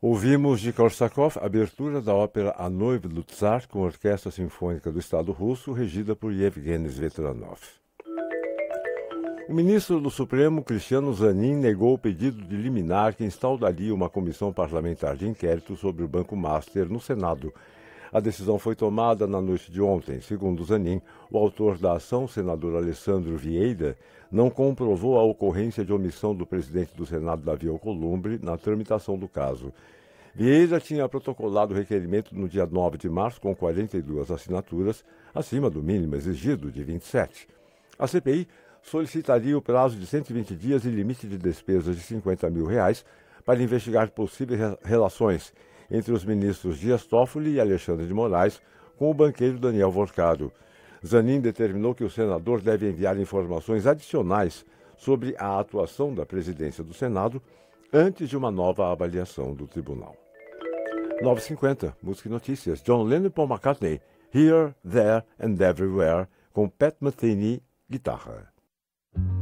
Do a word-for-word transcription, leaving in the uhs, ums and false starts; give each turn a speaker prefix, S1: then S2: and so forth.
S1: Ouvimos de Korsakov a abertura da ópera A Noiva do Tsar com a Orquestra Sinfônica do Estado Russo, regida por Yevgeny Svetlanov. O ministro do Supremo, Cristiano Zanin, negou o pedido de liminar que instauraria uma comissão parlamentar de inquérito sobre o Banco Master no Senado. A decisão foi tomada na noite de ontem. Segundo Zanin, o autor da ação, o senador Alessandro Vieira, não comprovou a ocorrência de omissão do presidente do Senado, Davi Alcolumbre, na tramitação do caso. Vieira tinha protocolado o requerimento no dia nove de março com quarenta e duas assinaturas, acima do mínimo exigido de vinte e sete. A C P I solicitaria o prazo de cento e vinte dias e limite de despesas de cinquenta mil reais para investigar possíveis relações entre os ministros Dias Toffoli e Alexandre de Moraes com o banqueiro Daniel Vorcado. Zanin determinou que o senador deve enviar informações adicionais sobre a atuação da presidência do Senado antes de uma nova avaliação do tribunal. nove e cinquenta, Música e Notícias. John Lennon e Paul McCartney, Here, There and Everywhere, com Pat Metheny, guitarra.